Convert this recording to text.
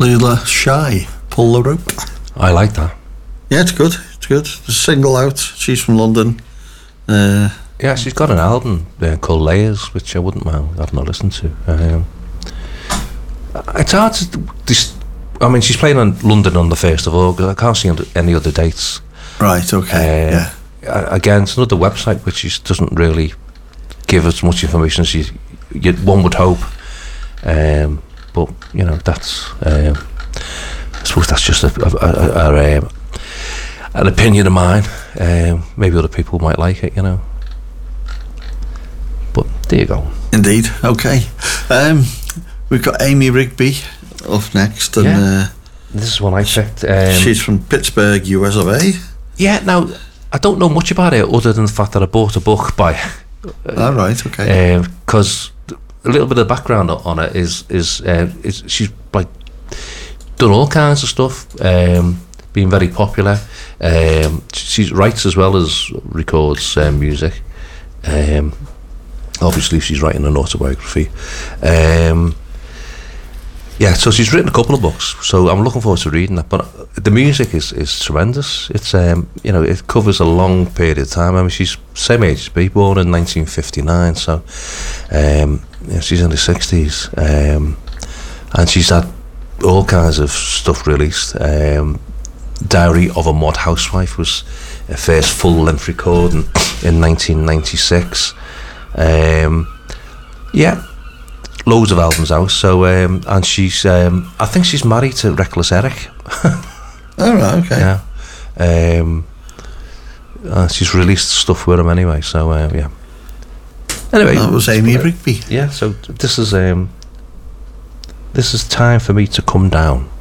Layla Shy, Pull the Rope. I like that. Yeah, it's good. It's good. The single out. She's from London. Yeah, she's got an album called Layers, which I wouldn't mind having a listen to. It's hard to... I mean, she's playing in London on the 1st of August. I can't see any other dates. Right, okay, yeah. Again, it's another website which doesn't really give as much information as one would hope. But, you know, that's... I suppose that's just an opinion of mine. Maybe other people might like it, you know. But there you go. Indeed, okay. We've got Amy Rigby up next. And this is one I picked. She's from Pittsburgh, US of A. Yeah, now, I don't know much about it other than the fact that I bought a book by all right, okay. Because a little bit of background on it is she's like done all kinds of stuff, been very popular. She writes as well as records music. Obviously, she's writing an autobiography. Yeah, so she's written a couple of books, so I'm looking forward to reading that. But the music is tremendous. It's you know, it covers a long period of time. I mean, she's same age as me, born in 1959, so yeah, she's in her 60s, and she's had all kinds of stuff released. Diary of a Mod Housewife was her first full-length recording in 1996. Yeah. Loads of albums out, so and she's I think she's married to Reckless Eric. All right, okay. Yeah. She's released stuff with him anyway, so yeah. Anyway, that was Amy Rigby. Yeah, so this is Time for Me to Come Down.